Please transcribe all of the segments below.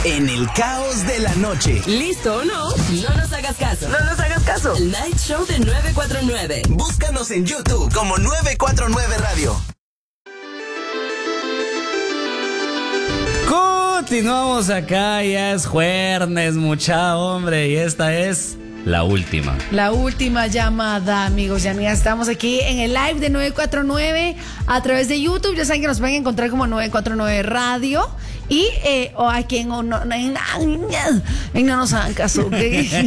en el caos de la noche. ¿Listo o no? No nos hagas caso. No nos hagas caso. El Night Show de 949. Búscanos en YouTube como 949 Radio. Continuamos acá, ya es jueves, mucha hombre, y esta es la última. La última llamada, amigos y amigas. Estamos aquí en el live de 949 a través de YouTube. Ya saben que nos pueden encontrar como 949 Radio. Y o a quien no nos hagan caso, ¿ok?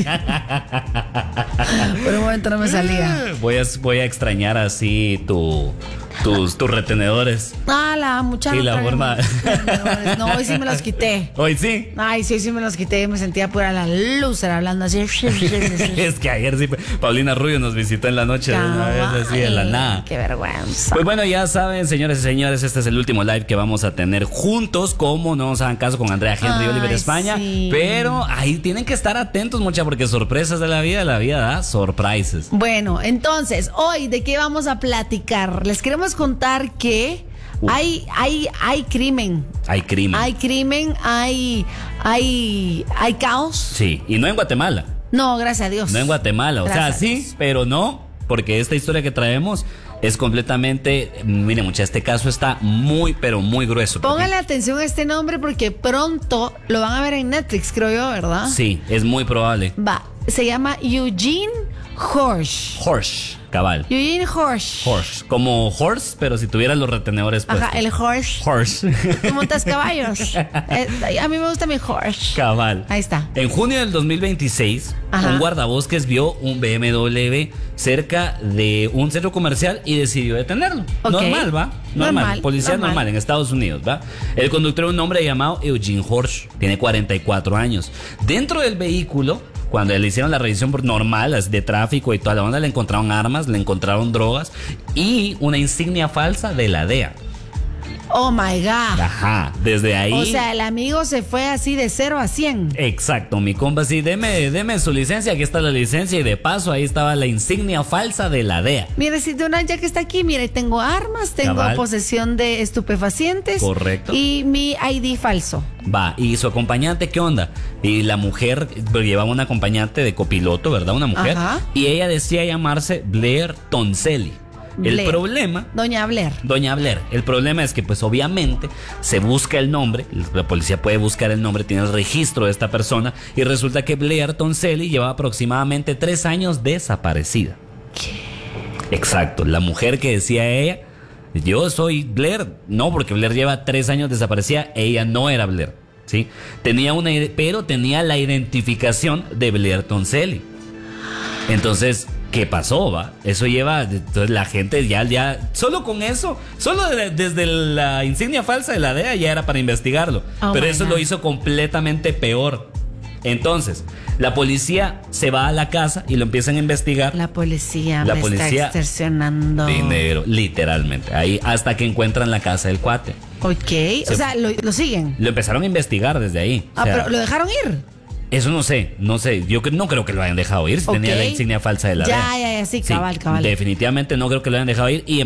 Por un momento no me salía. Voy a extrañar así tus retenedores. La muchacha. Y la forma. No, hoy sí me los quité. ¿Hoy sí? Ay, sí, hoy sí me los quité. Me sentía pura la loser hablando así. Es que ayer sí, Paulina Rubio nos visitó en la noche de una vez así de la nada. Qué vergüenza. Pues bueno, ya saben, señores y señores, este es el último live que vamos a tener juntos, como no nos hagan caso, con Andrea Henry Oliver España. Sí. Pero ahí tienen que estar atentos, mucha, porque sorpresas de la vida da surprises. Bueno, entonces, hoy, ¿de qué vamos a platicar? Les queremos contar que hay crimen. Hay crimen. Hay crimen, hay caos. Sí, y no en Guatemala. No, gracias a Dios. No en Guatemala, o sea, sí, pero no, porque esta historia que traemos es completamente, miren, mucha, este caso está muy, pero muy grueso. Pónganle atención a este nombre porque pronto lo van a ver en Netflix, creo yo, ¿verdad? Sí, es muy probable. Se llama Eugene Horsch. Horsch, cabal. Eugene Horsch. Horsch, como horse, pero si tuvieras los retenedores puestos. Ajá, el Horsch. Horsch. ¿Tú montas caballos? A mí me gusta mi Horsch. Cabal. Ahí está. En junio del 2026, Ajá, un guardabosques vio un BMW cerca de un centro comercial y decidió detenerlo. Ok. Normal, ¿va? Normal. Policía normal en Estados Unidos, ¿va? El conductor era un hombre llamado Eugene Horsch, tiene 44 años. Dentro del vehículo, cuando le hicieron la revisión normal de tráfico y toda la onda, le encontraron armas, le encontraron drogas y una insignia falsa de la DEA. Oh my God. Ajá, desde ahí. O sea, el amigo se fue así de 0 a 100. Exacto, mi compa, sí, deme su licencia, aquí está la licencia y de paso ahí estaba la insignia falsa de la DEA. Mire, si ya que está aquí, mire, tengo armas, tengo posesión de estupefacientes. Correcto. Y mi ID falso. Va, y su acompañante, ¿qué onda? Y la mujer, llevaba una acompañante de copiloto, ¿verdad? Una mujer. Ajá. Y ella decía llamarse Blair Tonselli. El problema... Doña Blair. El problema es que pues obviamente se busca el nombre, la policía puede buscar el nombre, tiene el registro de esta persona y resulta que Blair Tonselli lleva aproximadamente 3 años desaparecida. ¿Qué? Exacto, la mujer que decía ella, yo soy Blair, no, porque Blair lleva 3 años desaparecida, ella no era Blair, ¿sí? Pero tenía la identificación de Blair Tonselli. Entonces, ¿qué pasó, va? Eso lleva, entonces la gente ya, solo con eso, desde la insignia falsa de la DEA ya era para investigarlo. Pero eso lo hizo completamente peor. Entonces, la policía se va a la casa y lo empiezan a investigar. La policía está extorsionando dinero, literalmente. Ahí hasta que encuentran la casa del cuate. Ok, o sea, lo siguen. Lo empezaron a investigar desde ahí. Pero ¿lo dejaron ir? Eso no sé. Yo no creo que lo hayan dejado ir si tenía la insignia falsa de la DEA. Ya, sí, cabal. Definitivamente no creo que lo hayan dejado ir y